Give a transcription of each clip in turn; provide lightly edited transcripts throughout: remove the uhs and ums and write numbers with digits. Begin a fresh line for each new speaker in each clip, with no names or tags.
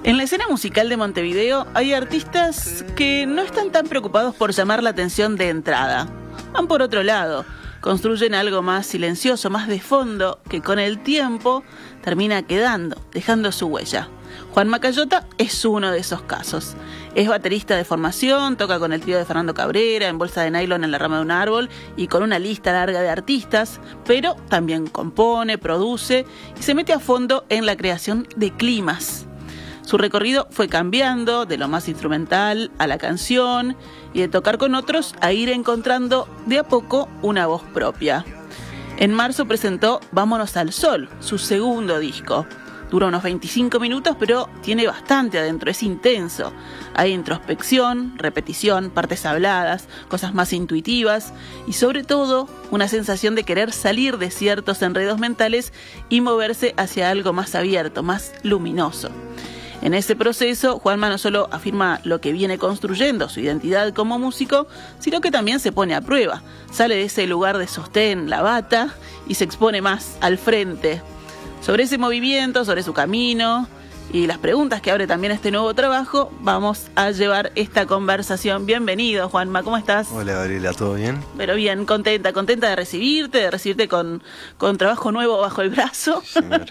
En la escena musical de Montevideo hay artistas que no están tan preocupados por llamar la atención de entrada. Van por otro lado, construyen algo más silencioso, más de fondo, que con el tiempo termina quedando, dejando su huella. Juan Macayota es uno de esos casos. Es baterista de formación, toca con el trío de Fernando Cabrera, en Bolsa de Nylon en la rama de un árbol y con una lista larga de artistas, pero también compone, produce y se mete a fondo en la creación de climas. Su recorrido fue cambiando de lo más instrumental a la canción y de tocar con otros a ir encontrando de a poco una voz propia. En marzo presentó Vámonos al Sol, su segundo disco. Dura unos 25 minutos, pero tiene bastante adentro, es intenso. Hay introspección, repetición, partes habladas, cosas más intuitivas y sobre todo una sensación de querer salir de ciertos enredos mentales y moverse hacia algo más abierto, más luminoso. En ese proceso, Juanma no solo afirma lo que viene construyendo, su identidad como músico, sino que también se pone a prueba. Sale de ese lugar de sostén, la bata, y se expone más al frente. Sobre ese movimiento, sobre su camino y las preguntas que abre también este nuevo trabajo, vamos a llevar esta conversación. Bienvenido, Juanma, ¿cómo estás?
Hola, Gabriela, ¿todo bien?
Pero bien, contenta de recibirte con trabajo nuevo bajo el brazo.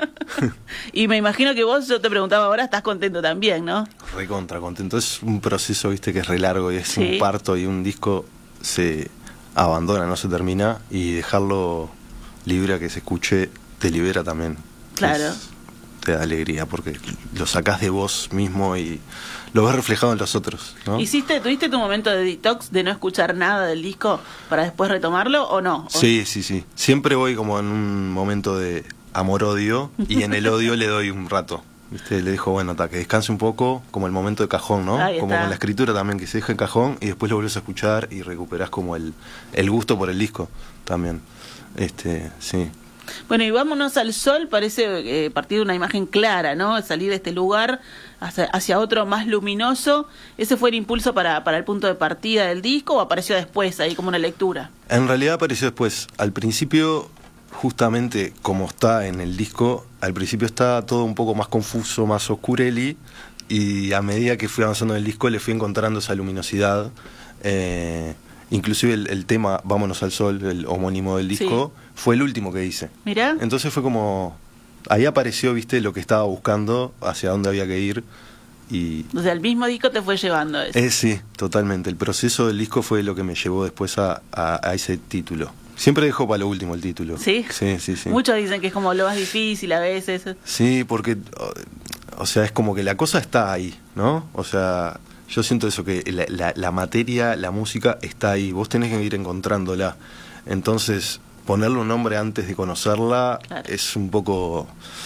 Y me imagino que vos, yo te preguntaba ahora, estás contento también, ¿no?
Recontra contento. Es un proceso, viste, que es re largo y es un parto y un disco se abandona, no se termina, y dejarlo libre a que se escuche te libera también.
Claro.
Te da alegría porque lo sacás de vos mismo y lo ves reflejado en los otros, ¿no?
¿Tuviste tu momento de detox de no escuchar nada del disco para después retomarlo o no?
Sí. Siempre voy como en un momento de amor-odio y en el odio le doy un rato. ¿Viste? Le dijo, bueno, que descanse un poco, como el momento de cajón, ¿no? Como con la escritura también, que se deja en cajón y después lo vuelves a escuchar y recuperás como el gusto por el disco también. Sí.
Bueno, y Vámonos al Sol parece partir de una imagen clara, ¿no? Salir de este lugar hacia otro más luminoso. ¿Ese fue el impulso para el punto de partida del disco o apareció después, ahí como una lectura?
En realidad apareció después. Al principio, justamente como está en el disco, al principio está todo un poco más confuso, más oscureli, y a medida que fui avanzando en el disco le fui encontrando esa luminosidad. Inclusive el tema Vámonos al Sol, el homónimo del disco, fue el último que hice.
Mirá.
Entonces fue como... Ahí apareció, viste, lo que estaba buscando, hacia dónde había que ir. Y...
O sea, el mismo disco te fue llevando eso.
Sí, totalmente. El proceso del disco fue lo que me llevó después a ese título. Siempre dejo para lo último el título.
¿Sí?
Sí.
Muchos dicen que es como lo más difícil a veces.
Sí, porque... O sea, es como que la cosa está ahí, ¿no? O sea... Yo siento eso, que la materia, la música está ahí, vos tenés que ir encontrándola. Entonces, ponerle un nombre antes de conocerla es un poco,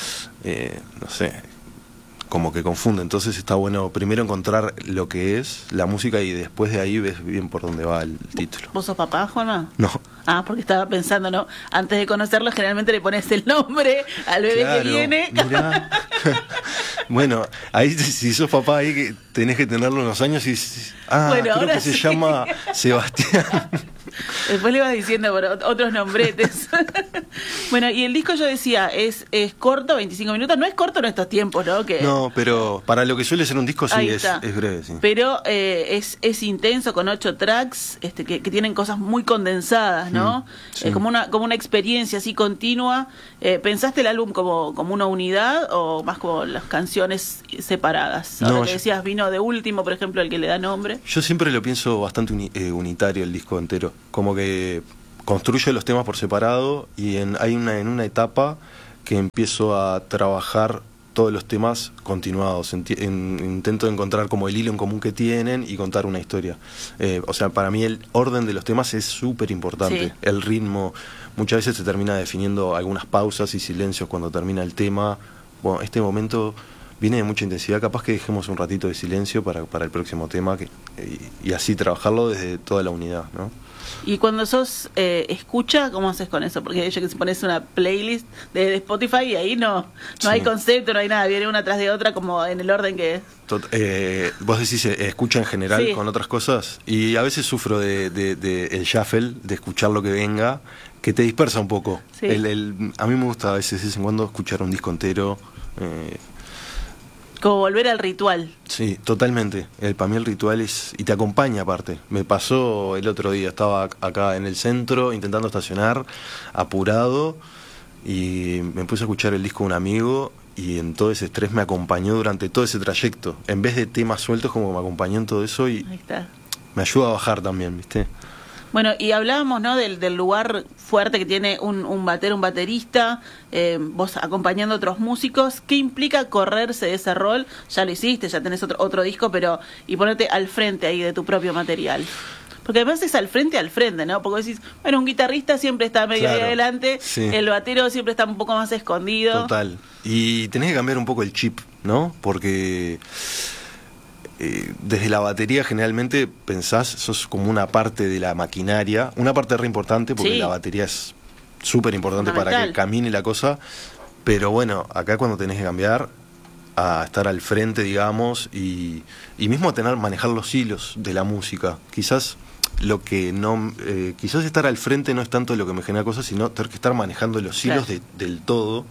no sé, como que confunde. Entonces está bueno primero encontrar lo que es la música y después de ahí ves bien por dónde va el título.
¿Vos sos papá, Juanma?
No.
Ah, porque estaba pensando, ¿no? Antes de conocerlo generalmente le pones el nombre al bebé que viene.
Mirá. Bueno, ahí si sos papá ahí que tenés que tenerlo unos años y...
bueno,
creo que se llama Sebastián.
Después le vas diciendo por otros nombretes. Bueno, y el disco yo decía, es corto, 25 minutos. No es corto en estos tiempos, ¿no?
No, pero para lo que suele ser un disco sí es breve, sí.
Pero es intenso, con 8 tracks que tienen cosas muy condensadas, ¿no?
Sí.
Como una experiencia así continua. ¿Pensaste el álbum como una unidad o más como las canciones separadas? Ahora que decías, vino de último, por ejemplo, el que le da nombre.
Yo siempre lo pienso bastante unitario el disco entero. Como que construyo los temas por separado y hay una etapa que empiezo a trabajar todos los temas continuados. Intento encontrar como el hilo en común que tienen y contar una historia. O sea, para mí el orden de los temas es súper importante. Sí. El ritmo, muchas veces se termina definiendo algunas pausas y silencios cuando termina el tema. Bueno, este momento viene de mucha intensidad, capaz que dejemos un ratito de silencio para el próximo tema y así trabajarlo desde toda la unidad, ¿no?
Y cuando sos escucha, ¿cómo haces con eso? Porque yo que si pones una playlist de Spotify y ahí no hay concepto, no hay nada, viene una tras de otra como en el orden que es.
Vos decís escucha en general con otras cosas, y a veces sufro de el shuffle, de escuchar lo que venga, que te dispersa un poco. A mí me gusta a veces de vez en cuando escuchar un disco entero,
Como volver al ritual.
Sí, totalmente. Para mí el ritual es... Y te acompaña aparte. Me pasó el otro día, estaba acá en el centro intentando estacionar, apurado, y me puse a escuchar el disco de un amigo, y en todo ese estrés me acompañó durante todo ese trayecto. En vez de temas sueltos, como que me acompañó en todo eso, y
Ahí está.
me ayuda a bajar también, ¿viste?
Bueno, y hablábamos, ¿no?, del lugar fuerte que tiene un baterista, vos acompañando a otros músicos. ¿Qué implica correrse de ese rol? Ya lo hiciste, ya tenés otro disco, pero y ponerte al frente ahí de tu propio material. Porque además es al frente, ¿no? Porque decís, bueno, un guitarrista siempre está medio ahí adelante, sí. El batero siempre está un poco más escondido.
Total. Y tenés que cambiar un poco el chip, ¿no? Porque... desde la batería generalmente pensás, sos como una parte de la maquinaria, una parte re importante porque sí, la batería es súper importante para que camine la cosa, pero bueno, acá cuando tenés que cambiar a estar al frente, digamos, y mismo manejar los hilos de la música, quizás lo que no, quizás estar al frente no es tanto lo que me genera cosas, sino tener que estar manejando los hilos del todo.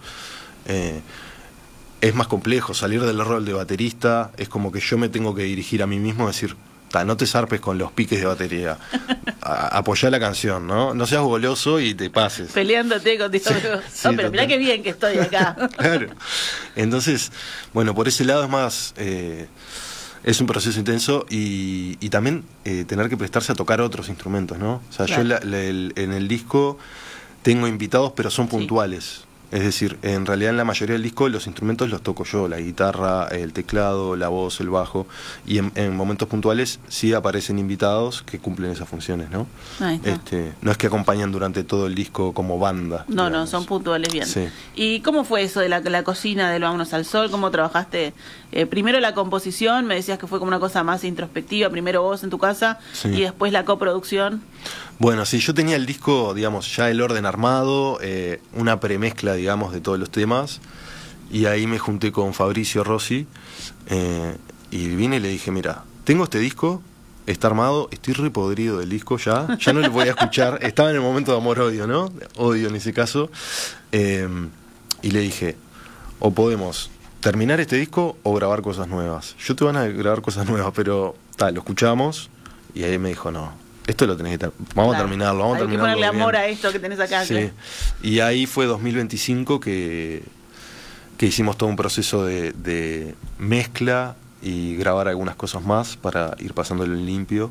Es más complejo, salir del rol de baterista es como que yo me tengo que dirigir a mí mismo, decir, no te zarpes con los piques de batería, apoyá la canción, no seas goloso y te pases.
Peleándote contigo. Sí, no, pero mirá qué bien que estoy acá.
Claro. Entonces, bueno, por ese lado es más, es un proceso intenso y también tener que prestarse a tocar otros instrumentos, ¿no? O sea, claro, yo en el disco tengo invitados, pero son puntuales. Sí. Es decir, en realidad en la mayoría del disco los instrumentos los toco yo, la guitarra, el teclado, la voz, el bajo, y en momentos puntuales sí aparecen invitados que cumplen esas funciones, ¿no? No es que acompañan durante todo el disco como banda.
No, digamos. No, son puntuales bien.
Sí.
¿Y cómo fue eso de la cocina del Vámonos al Sol? ¿Cómo trabajaste? Primero la composición, me decías que fue como una cosa más introspectiva, primero vos en tu casa, sí, y después la coproducción.
Bueno, sí, yo tenía el disco, digamos, ya el orden armado, una premezcla, digamos, de todos los temas, y ahí me junté con Fabricio Rossi, y vine y le dije, mira, tengo este disco, está armado, estoy repodrido del disco ya no le voy a escuchar, estaba en el momento de amor-odio, ¿no? Odio en ese caso, y le dije, o podemos terminar este disco o grabar cosas nuevas. Yo te van a grabar cosas nuevas, pero lo escuchamos, y ahí me dijo, no, esto lo tenés que vamos a terminarlo,
Hay que ponerle amor a esto que tenés acá.
Sí. Y ahí fue 2025 que hicimos todo un proceso de mezcla y grabar algunas cosas más para ir pasándolo en limpio.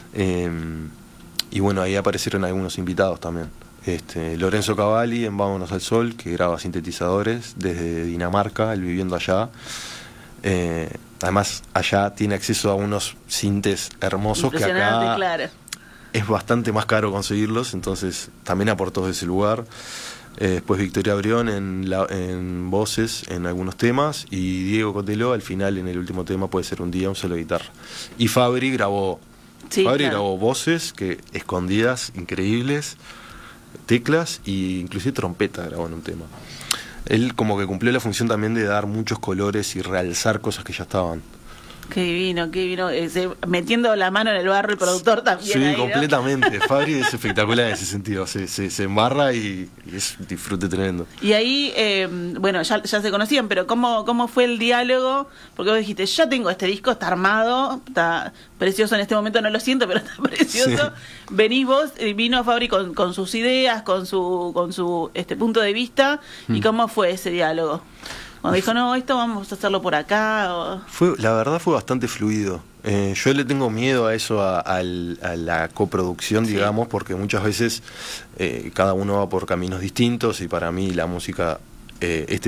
Y bueno, ahí aparecieron algunos invitados también. Lorenzo Cavalli en Vámonos al Sol, que graba sintetizadores desde Dinamarca, él viviendo allá. Además, allá tiene acceso a unos sintes hermosos que acá...
Claro.
Es bastante más caro conseguirlos, entonces también aportó desde ese lugar. Después Victoria Brión en voces en algunos temas, y Diego Cotelo al final en el último tema, Puede ser un día, un solo guitarra. Y Fabri grabó grabó voces que escondidas, increíbles, teclas e inclusive trompeta grabó en un tema. Él como que cumplió la función también de dar muchos colores y realzar cosas que ya estaban.
Qué divino, qué divino. Metiendo la mano en el barro el productor también.
Sí,
ahí,
completamente. ¿No? Fabri es espectacular en ese sentido. Se embarra y es un disfrute tremendo.
Y ahí, bueno, ya se conocían, pero ¿cómo fue el diálogo? Porque vos dijiste, ya tengo este disco, está armado, está precioso en este momento, no lo siento, pero está precioso. Sí. Venís vos, vino Fabri con sus ideas, con su punto de vista. ¿Y cómo fue ese diálogo? Cuando dijo, no, esto vamos a hacerlo por acá.
La verdad fue bastante fluido. Yo le tengo miedo a eso, a la coproducción, digamos, porque muchas veces cada uno va por caminos distintos, y para mí la música, este